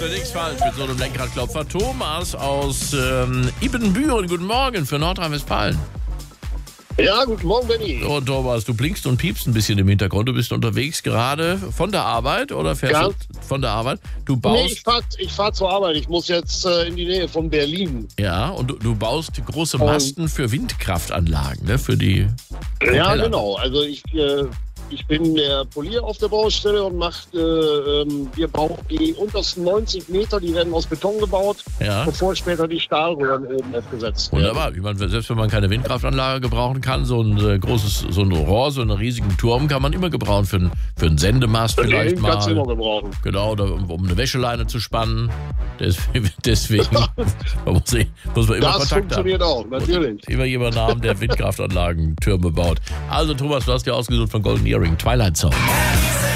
ja nichts falsch mit so einem Lenkradklopfer. Thomas aus Ibbenbüren, guten Morgen für Nordrhein-Westfalen. Ja, guten Morgen, Benni. So, Thomas, du blinkst und piepst ein bisschen im Hintergrund. Du bist unterwegs gerade von der Arbeit oder fährst du von der Arbeit? Du baust. Nee, ich fahr zur Arbeit. Ich muss jetzt in die Nähe von Berlin. Ja, und du baust große Masten für Windkraftanlagen, ne? Für die Propeller. Ja, genau. Also ich bin der Polier auf der Baustelle und wir bauen die untersten 90 Meter, die werden aus Beton gebaut, bevor später die Stahlröhren oben aufgesetzt werden. Wunderbar. Ich meine, selbst wenn man keine Windkraftanlage gebrauchen kann, so ein Rohr, so einen riesigen Turm kann man immer gebrauchen für einen Sendemast vielleicht mal. Kannst du immer gebrauchen. Genau, oder um eine Wäscheleine zu spannen. Deswegen muss man immer das Kontakt funktioniert haben. auch, natürlich. Immer jemanden haben, der Windkraftanlagen, Türme baut. Also Thomas, du hast dir ausgesucht von Golden Earring, Twilight Zone.